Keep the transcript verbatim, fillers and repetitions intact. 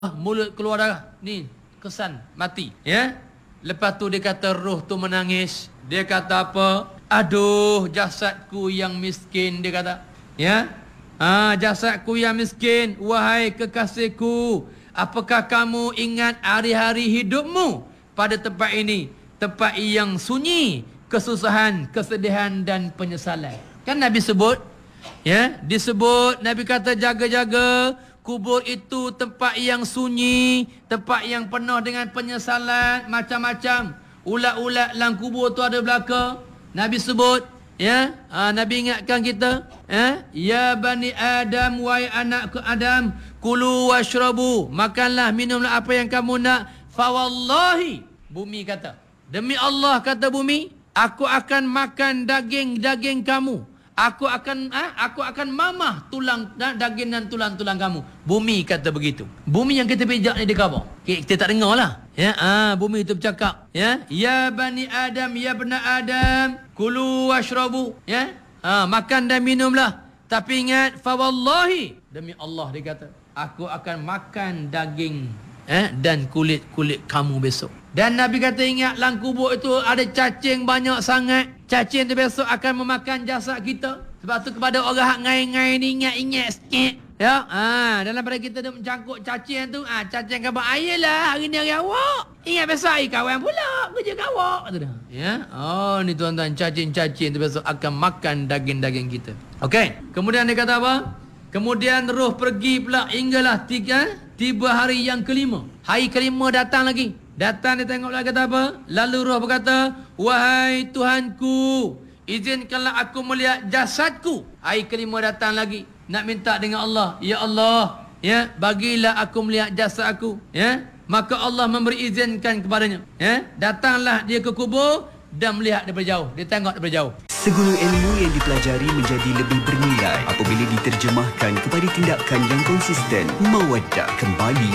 mulut keluar darah. Ni kesan mati. Ya. Lepas tu dia kata roh tu menangis. Dia kata apa? Aduh, jasadku yang miskin, dia kata. Ya. Ah, jasadku yang miskin, wahai kekasihku, apakah kamu ingat hari-hari hidupmu pada tempat ini? Tempat yang sunyi, kesusahan, kesedihan dan penyesalan. Kan Nabi sebut, ya, disebut Nabi kata jaga-jaga kubur itu tempat yang sunyi, tempat yang penuh dengan penyesalan macam-macam. Ulat-ulat dalam kubur tu ada belaka. Nabi sebut, ya, ha, Nabi ingatkan kita, ya, ya bani Adam, wahai anakku Adam, kulu washrabu, makanlah, minumlah apa yang kamu nak. Fa wallahi, bumi kata, demi Allah kata bumi, aku akan makan daging-daging kamu. Aku akan ah, aku akan mamah tulang daging dan tulang-tulang kamu. Bumi kata begitu. Bumi yang kita pijak ni dia khabar. Kita tak dengar lah. Ya, ah, bumi itu bercakap. Ya, ya bani Adam, ya bani Adam, kulu washrabu. Ya, ah, makan dan minumlah. Tapi ingat, fa wallahi, demi Allah dia kata, aku akan makan daging eh, dan kulit-kulit kamu besok. Dan Nabi kata ingat, dalam kubur itu ada cacing banyak sangat. Cacing tu besok akan memakan jasad kita. Sebab tu kepada orang hak ngai-ngai ni ingat-ingat sikit. Ya, ha, dalam pada kita tu mencangkuk cacing tu, ah, ha, cacing kata, ayolah hari ni hari awak. Ingat besok hari kawan pula, kerja kawak. Ya, oh ni tuan-tuan, cacing-cacing tu besok akan makan daging-daging kita. Okey, kemudian dia kata apa? Kemudian roh pergi pula hinggalah tiga, tiba hari yang kelima. Hari kelima datang lagi. Datang dia tengok lagi kata apa? Lalu roh berkata, wahai Tuhanku, izinkanlah aku melihat jasadku. Hari kelima datang lagi. Nak minta dengan Allah, ya Allah, ya, bagilah aku melihat jasad aku. Ya, maka Allah memberi izinkan kepadanya. Ya, datanglah dia ke kubur dan melihat daripada jauh. Dia tengok daripada jauh. Segala ilmu yang dipelajari menjadi lebih bernilai apabila diterjemahkan kepada tindakan yang konsisten. Mawaddah kembali